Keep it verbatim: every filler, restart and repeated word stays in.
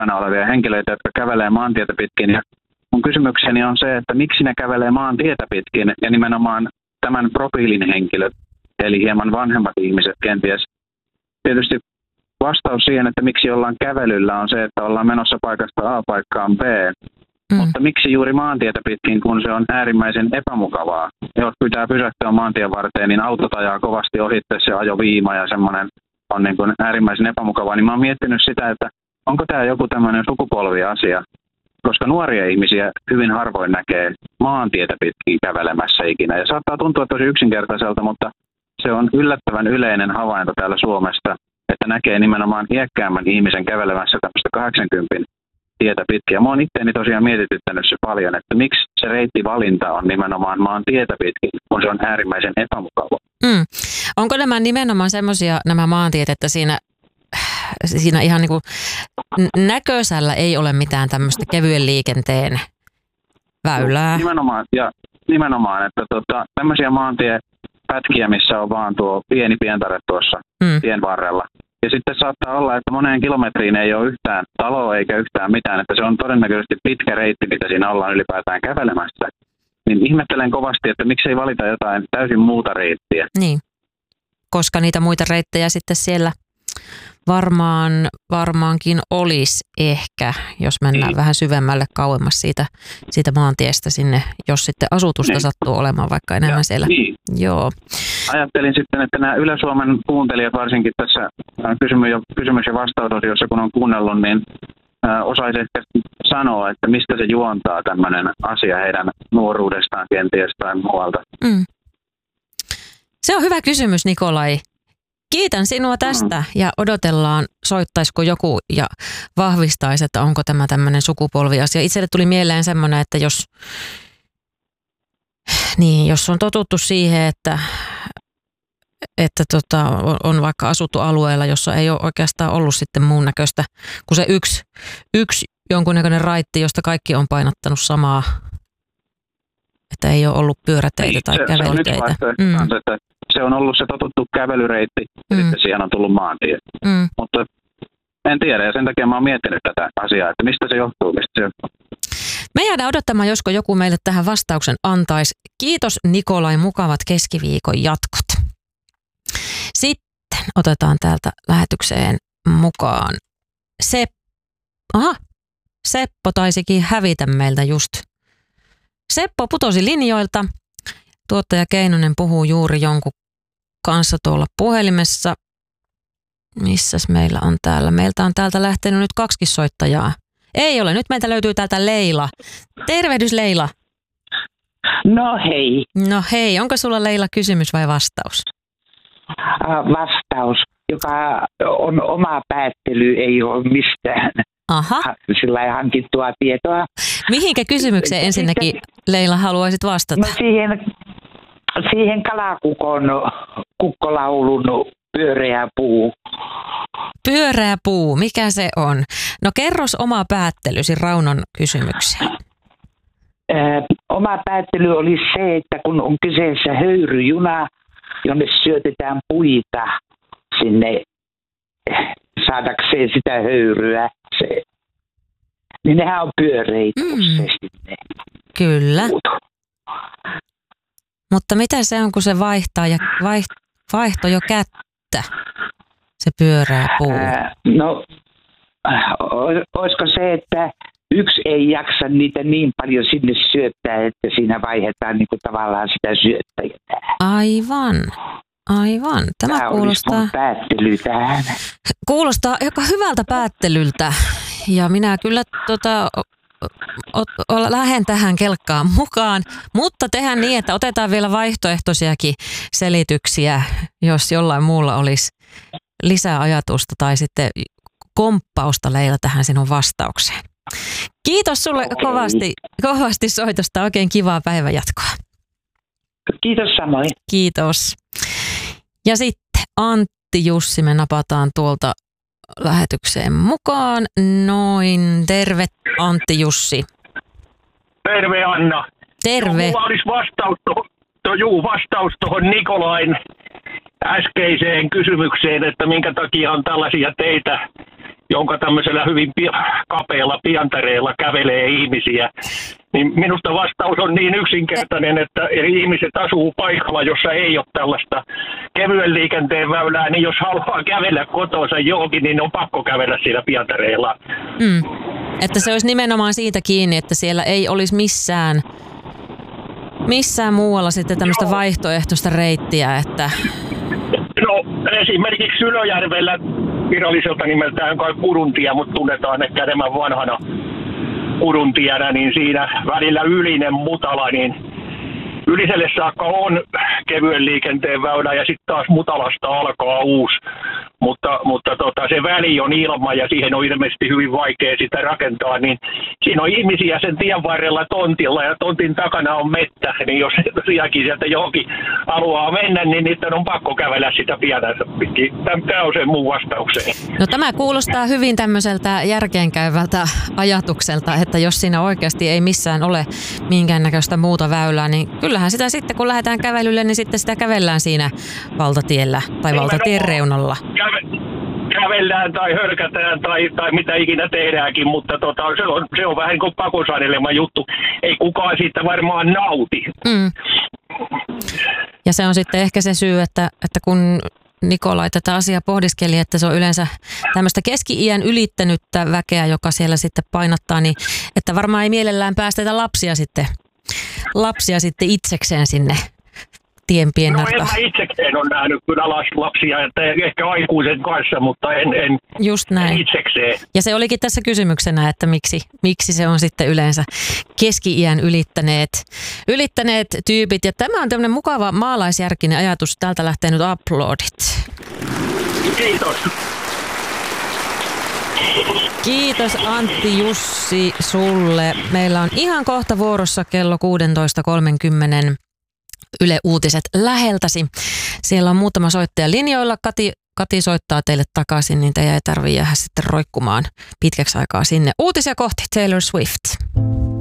raskaana olevia henkilöitä, jotka kävelee maantietä pitkin. Ja mun kysymykseni on se, että miksi ne kävelee maantietä pitkin ja nimenomaan tämän profiilin henkilöt, eli hieman vanhemmat ihmiset kenties. Tietysti vastaus siihen, että miksi ollaan kävelyllä, on se, että ollaan menossa paikasta A paikkaan B. Mm. Mutta miksi juuri maantietä pitkin, kun se on äärimmäisen epämukavaa? Jos pitää pysähtyä maantien varteen, niin autot ajaa kovasti ohitte, se ajoviima ja semmoinen on niin kuin äärimmäisen epämukavaa. Niin mä oon miettinyt sitä, että onko tämä joku tämmöinen sukupolviasia, koska nuoria ihmisiä hyvin harvoin näkee maantietä pitkin kävelemässä ikinä. Ja saattaa tuntua tosi yksinkertaiselta, mutta se on yllättävän yleinen havainto täällä Suomesta, että näkee nimenomaan iäkkäämmän ihmisen kävelemässä tämmöistä kahdeksankymmentä tietä pitkin. Ja mä oon itseäni tosiaan mietityttänyt se paljon, että miksi se reittivalinta on nimenomaan maan tietä pitkin, kun se on äärimmäisen epämukava. Mm. Onko nämä nimenomaan semmoisia nämä maantiet, että siinä, siinä ihan niin kuin näköisellä ei ole mitään tämmöistä kevyen liikenteen väylää? Nimenomaan, ja nimenomaan että tota, tämmöisiä maantiepätkiä, missä on vaan tuo pieni pientare tuossa mm. tien varrella. Ja sitten saattaa olla, että moneen kilometriin ei ole yhtään taloa eikä yhtään mitään, että se on todennäköisesti pitkä reitti, mitä siinä ollaan ylipäätään kävelemässä. Niin ihmettelen kovasti, että miksei valita jotain täysin muuta reittiä. Niin, koska niitä muita reittejä sitten siellä varmaan, varmaankin olisi ehkä, jos mennään niin vähän syvemmälle kauemmas siitä, siitä maantiestä sinne, jos sitten asutusta niin sattuu olemaan vaikka enemmän ja siellä. Niin. Joo. Ajattelin sitten, että nämä Yle-Suomen kuuntelijat varsinkin tässä kysymys- ja vastausosiossa, kun on kuunnellut, niin osaisi ehkä sanoa, että mistä se juontaa tämmöinen asia heidän nuoruudestaan kenties tai muualta. Mm. Se on hyvä kysymys, Nikolai. Kiitän sinua tästä mm. ja odotellaan, soittaisiko joku ja vahvistaisi, että onko tämä tämmöinen sukupolviasia. Itselle tuli mieleen semmoinen, että jos, niin, jos on totuttu siihen, että, että tota, on vaikka asuttu alueella, jossa ei ole oikeastaan ollut sitten muun näköistä kuin se yksi, yksi jonkunnäköinen raitti, josta kaikki on painottanut samaa, että ei ole ollut pyöräteitä tai se, kävelyteitä. Se on mm. kanssa, että se on ollut se totuttu kävelyreitti ja mm. sitten siihen on tullut maantie. Mm. Mutta en tiedä ja sen takia mä oon miettinyt tätä asiaa, että mistä se johtuu, mistä se johtuu. Me jäädään odottamaan, josko joku meille tähän vastauksen antaisi. Kiitos Nikolai, mukavat keskiviikon jatkot. Sitten otetaan täältä lähetykseen mukaan Seppo. Aha, Seppo taisikin hävitä meiltä just. Seppo putosi linjoilta. Tuottaja Keinonen puhuu juuri jonkun kanssa tuolla puhelimessa. Missäs meillä on täällä? Meiltä on täältä lähtenyt nyt kaksikin soittajaa. Ei ole, nyt meiltä löytyy täältä Leila. Tervehdys Leila. No hei. No hei, onko sulla Leila kysymys vai vastaus? Vastaus, joka on oma päättely, ei ole mistään Aha. sillä hankittua tietoa. Mihinkä kysymykseen ensinnäkin Leila haluaisit vastata? No siihen, siihen kalakukon kukkolaulun pyöreä puu. Pyöreä puu, mikä se on? No kerros oma päättelysi Raunon kysymykseen. Ö, oma päättely oli se, että kun on kyseessä höyryjuna, jonne syötetään puita sinne saadakseen sitä höyryä, se, niin nehän on pyöreitä mm. sinne. Kyllä. Mutta mitä se on, kun se vaihtaa ja vaiht, vaihto jo kättä, se pyöreä puu? Ää, no, olisiko se, että yksi ei jaksa niitä niin paljon sinne syöttää, että siinä vaihdetaan niin kuin tavallaan sitä syöttäjää. Aivan, aivan. Tämä, Tämä kuulostaa, päättely tähän. Kuulostaa aika hyvältä päättelyltä ja minä kyllä tota, o, o, lähden tähän kelkkaan mukaan, mutta tehdään niin, että otetaan vielä vaihtoehtoisiakin selityksiä, jos jollain muulla olisi lisää ajatusta tai sitten komppausta Leila tähän sinun vastaukseen. Kiitos sulle okay. kovasti, kovasti soitosta. Oikein kivaa päivänjatkoa. Kiitos samoin. Kiitos. Ja sitten Antti Jussi, me napataan tuolta lähetykseen mukaan. Noin, terve Antti Jussi. Terve Anna. Terve. Mulla olisi vastaus tuohon, to, juu, vastaus tuohon Nikolain äskeiseen kysymykseen, että minkä takia on tällaisia teitä, jonka tämmöisellä hyvin pi- kapealla pientareella kävelee ihmisiä. Niin minusta vastaus on niin yksinkertainen, että ihmiset asuu paikalla, jossa ei ole tällaista kevyen liikenteen väylää, niin jos haluaa kävellä kotonsa johonkin, niin on pakko kävellä siellä pientareella. Mm. Että se olisi nimenomaan siitä kiinni, että siellä ei olisi missään, missään muualla sitten tämmöistä Joo. vaihtoehtoista reittiä, että... No esimerkiksi Sylöjärvellä viralliselta nimeltään kai Kuruntie, mutta tunnetaan ehkä enemmän vanhana Kuruntienä, niin siinä välillä Ylinen Mutala, niin Yliselle saakka on kevyen liikenteen väylä ja sitten taas Mutalasta alkaa uusi. Mutta, mutta tota, se väli on ilma ja siihen on ilmeisesti hyvin vaikea sitä rakentaa, niin siinä on ihmisiä sen tien varrella tontilla ja tontin takana on mettä, niin jos tosiaankin sieltä johonkin haluaa mennä, niin niiden on pakko kävellä sitä pienänsä pitkin. Tämä on se mun vastaukseni. No tämä kuulostaa hyvin tämmöiseltä järkeenkäyvältä ajatukselta, että jos siinä oikeasti ei missään ole minkäännäköistä muuta väylää, niin kyllähän sitä sitten kun lähdetään kävelylle, niin sitten sitä kävellään siinä valtatiellä tai valtatien reunalla. Kävellään tai hölkätään tai, tai mitä ikinä tehdäänkin, mutta tota, se, on, se on vähän niin kuin pakosanelema juttu. Ei kukaan siitä varmaan nauti. Mm. Ja se on sitten ehkä se syy, että, että kun Nikolai tätä asiaa pohdiskeli, että se on yleensä tämmöistä keski-iän ylittänyttä väkeä, joka siellä sitten painottaa, niin että varmaan ei mielellään päästetä lapsia sitten, lapsia sitten itsekseen sinne tienpiennarta. No en mä itsekseen ole nähnyt kyllä lapsia, että ehkä aikuisen kanssa, mutta en, en, Just näin. en itsekseen. Ja se olikin tässä kysymyksenä, että miksi, miksi se on sitten yleensä keski-iän ylittäneet, ylittäneet tyypit. Ja tämä on tämmöinen mukava maalaisjärkinen ajatus. Täältä lähtee nyt uploadit. Kiitos. Kiitos Antti Jussi sulle. Meillä on ihan kohta vuorossa kello kuusitoista kolmekymmentä Yle Uutiset läheltäsi. Siellä on muutama soittaja linjoilla. Kati, Kati soittaa teille takaisin, niin teidän ei tarvitse jäädä sitten roikkumaan pitkäksi aikaa sinne. Uutisia kohti Taylor Swift.